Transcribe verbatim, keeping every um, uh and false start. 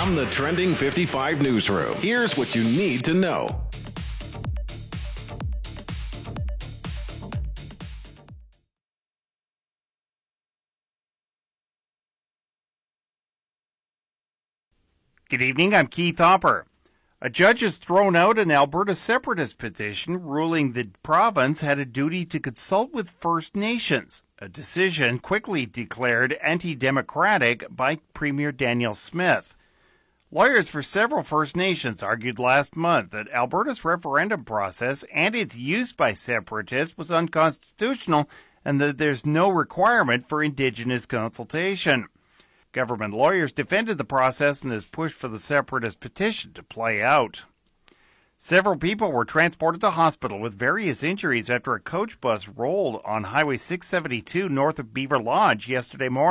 From the Trending fifty-five newsroom, here's what you need to know. Good evening, I'm Keith Hopper. A judge has thrown out an Alberta separatist petition ruling the province had a duty to consult with First Nations, a decision quickly declared anti-democratic by Premier Danielle Smith. Lawyers for several First Nations argued last month that Alberta's referendum process and its use by separatists was unconstitutional and that there's no requirement for Indigenous consultation. Government lawyers defended the process and has pushed for the separatist petition to play out. Several people were transported to hospital with various injuries after a coach bus rolled on Highway six seventy-two north of Beaver Lodge yesterday morning.